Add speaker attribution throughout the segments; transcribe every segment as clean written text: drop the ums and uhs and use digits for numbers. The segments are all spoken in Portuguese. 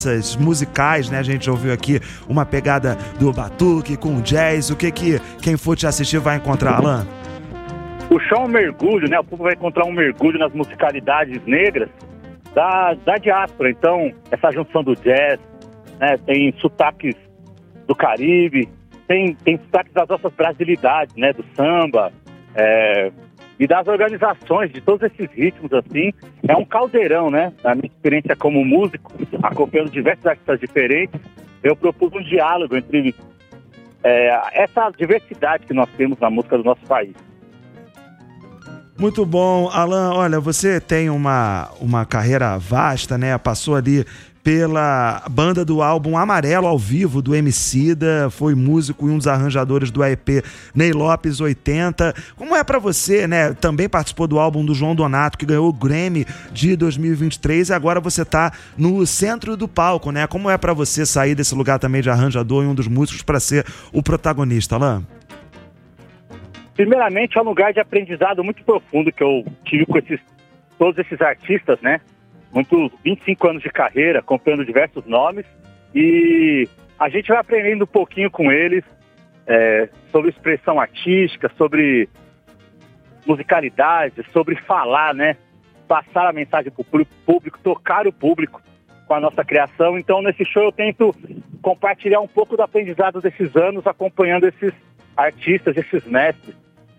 Speaker 1: musicais, né? A gente ouviu aqui uma pegada do batuque com o jazz. O que quem for te assistir vai encontrar, Alan?
Speaker 2: O show é um mergulho, né? O público vai encontrar um mergulho nas musicalidades negras da diáspora. Então, essa junção do jazz, né? Tem sotaques do Caribe, tem sotaques das nossas brasilidades, né? Do samba, e das organizações, de todos esses ritmos, assim. É um caldeirão, né? Na minha experiência como músico, acompanhando diversos artistas diferentes, eu propus um diálogo entre essa diversidade que nós temos na música do nosso país.
Speaker 1: Muito bom, Alan. Olha, você tem uma carreira vasta, né? Passou ali pela banda do álbum Amarelo ao Vivo, do Emicida, foi músico e um dos arranjadores do EP Ney Lopes 80. Como é pra você, né? Também participou do álbum do João Donato, que ganhou o Grammy de 2023, e agora você tá no centro do palco, né? Como é pra você sair desse lugar também de arranjador e um dos músicos para ser o protagonista, Alan?
Speaker 2: Primeiramente, é um lugar de aprendizado muito profundo que eu tive com todos esses artistas, né? Muitos 25 anos de carreira, acompanhando diversos nomes, e a gente vai aprendendo um pouquinho com eles sobre expressão artística, sobre musicalidade, sobre falar, né? Passar a mensagem para o público, tocar o público com a nossa criação. Então, nesse show eu tento compartilhar um pouco do aprendizado desses anos, acompanhando esses artistas, esses mestres.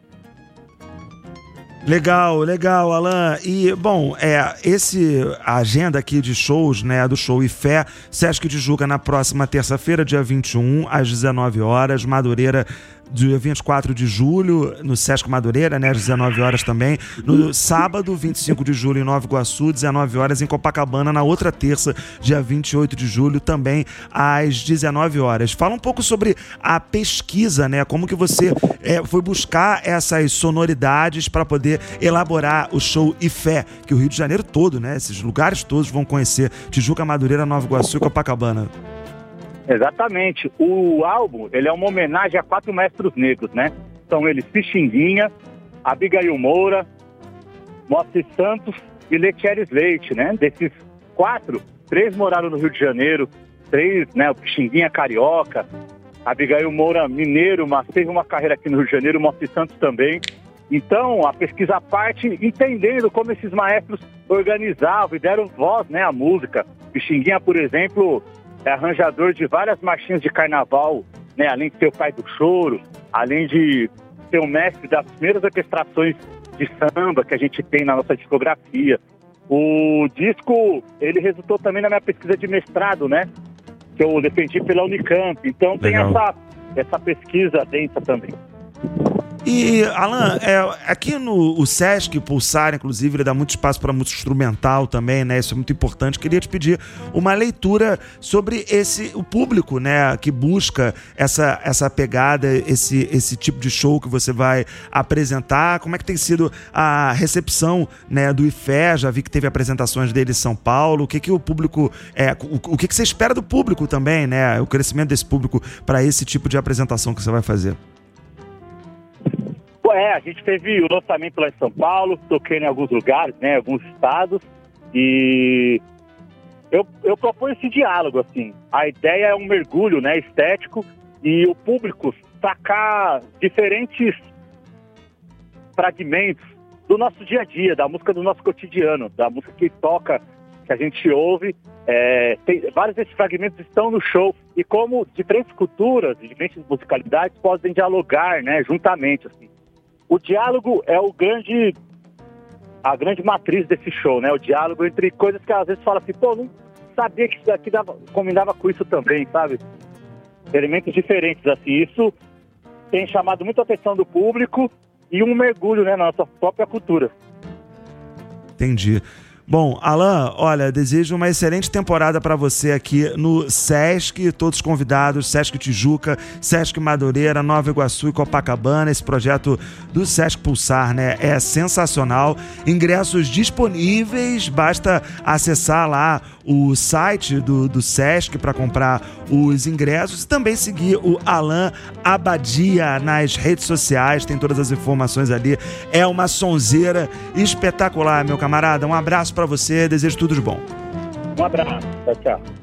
Speaker 1: Legal, Alan. E, bom, a agenda aqui de shows, né, do show Ifé, Sesc Tijuca na próxima terça-feira, dia 21, às 19 horas, Madureira, dia 24 de julho, no Sesc Madureira, né, às 19 horas também. No sábado, 25 de julho, em Nova Iguaçu, 19 horas, em Copacabana, na outra terça, dia 28 de julho, também às 19 horas. Fala um pouco sobre a pesquisa, né, como que você foi buscar essas sonoridades para poder elaborar o show Ifé, que o Rio de Janeiro todo, né, esses lugares todos vão conhecer, Tijuca, Madureira, Nova Iguaçu e Copacabana.
Speaker 2: Exatamente. O álbum, ele é uma homenagem a 4 mestres negros, né? São eles Pixinguinha, Abigail Moura, Moacir Santos e Letieres Leite, né? Desses 4, 3 moraram no Rio de Janeiro, 3, né? O Pixinguinha carioca, Abigail Moura mineiro, mas teve uma carreira aqui no Rio de Janeiro, o Moacir Santos também. Então, a pesquisa parte entendendo como esses maestros organizavam e deram voz, né, à música. Pixinguinha, por exemplo, é arranjador de várias marchinhas de carnaval, né? Além de ser o pai do choro, além de ser o mestre das primeiras orquestrações de samba que a gente tem na nossa discografia. O disco, ele resultou também na minha pesquisa de mestrado, né? Que eu defendi pela Unicamp. Então tem essa pesquisa densa também.
Speaker 1: E, Alan, aqui no Sesc Pulsar, inclusive, ele dá muito espaço para música instrumental também, né? Isso é muito importante. Queria te pedir uma leitura sobre o público, né? Que busca essa pegada, esse tipo de show que você vai apresentar. Como é que tem sido a recepção, né, do Ifé? Já vi que teve apresentações dele em São Paulo. O que o público... o que você espera do público também, né? O crescimento desse público para esse tipo de apresentação que você vai fazer.
Speaker 2: A gente teve o lançamento lá em São Paulo, toquei em alguns lugares, né, alguns estados, e eu proponho esse diálogo, assim. A ideia é um mergulho, né, estético, e o público sacar diferentes fragmentos do nosso dia a dia, da música do nosso cotidiano, da música que toca, que a gente ouve. Vários desses fragmentos estão no show, e como diferentes culturas, diferentes musicalidades podem dialogar, né, juntamente, assim. O diálogo é a grande matriz desse show, né? O diálogo entre coisas que às vezes fala assim, pô, não sabia que isso daqui combinava com isso também, sabe? Elementos diferentes, assim. Isso tem chamado muita atenção do público e um mergulho, né, na nossa própria cultura.
Speaker 1: Entendi. Bom, Alan, olha, desejo uma excelente temporada para você aqui no Sesc, todos convidados, Sesc Tijuca, Sesc Madureira, Nova Iguaçu e Copacabana. Esse projeto do Sesc Pulsar, né, é sensacional. Ingressos disponíveis, basta acessar lá o site do Sesc para comprar os ingressos e também seguir o Alan Abadia nas redes sociais, tem todas as informações ali. É uma sonzeira espetacular, meu camarada. Um abraço para você, desejo tudo de bom.
Speaker 2: Um abraço, tchau.